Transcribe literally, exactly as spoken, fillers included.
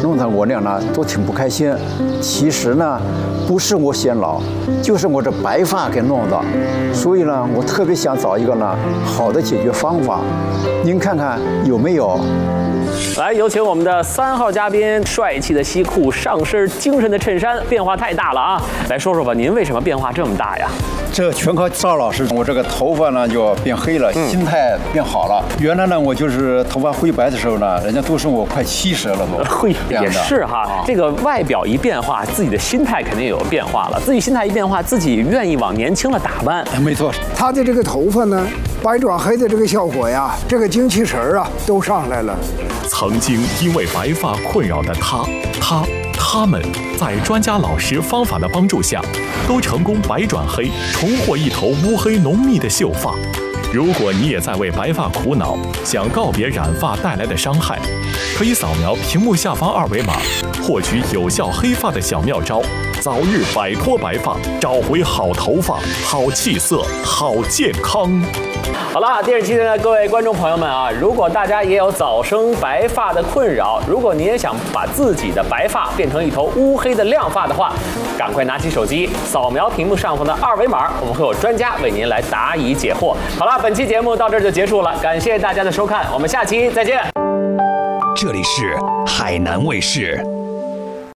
弄得我俩呢都挺不开心。其实呢，不是我显老，就是我这白发给弄的。所以呢，我特别想找一个呢好的解决方法。您看看有没有？ 来，有请我们的三号嘉宾，帅气的西裤，上身精神的衬衫，变化太大了啊！来说说吧，您为什么变化这么大呀？ 这全靠赵老师，我这个头发呢就变黑了， 嗯、 心态变好了。原来呢，我就是头发灰白的时候呢，人家都说我快七十了都。 嘿，也是哈， 啊、 这个外表一变化，自己的心态肯定也有变化了。自己心态一变化，自己愿意往年轻了打扮。 没错， 他的这个头发呢，白转黑的这个效果呀，这个精气神儿啊，都上来了。 曾经因为白发困扰的他，他。他们在专家老师方法的帮助下，都成功白转黑，重获一头乌黑浓密的秀发。如果你也在为白发苦恼，想告别染发带来的伤害，可以扫描屏幕下方二维码，获取有效黑发的小妙招，早日摆脱白发，找回好头发、好气色、好健康。 好了，电视机前的各位观众朋友们啊，如果大家也有早生白发的困扰，如果你也想把自己的白发变成一头乌黑的亮发的话，赶快拿起手机扫描屏幕上方的二维码，我们会有专家为您来答疑解惑。好了，本期节目到这儿就结束了，感谢大家的收看，我们下期再见。 这里是海南卫视。